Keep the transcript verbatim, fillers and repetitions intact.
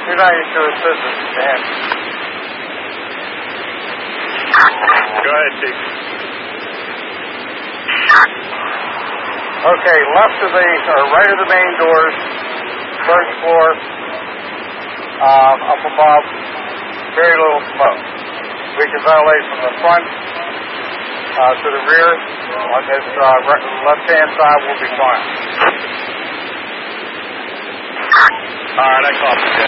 two ninety-two assistance, Dan. Go ahead, Chief. Okay, left of the, or right of the main doors, first floor, um, up above, very little smoke. We can ventilate from the front uh, to the rear. On this uh, left-hand side, we'll be fine. All right, I copy that.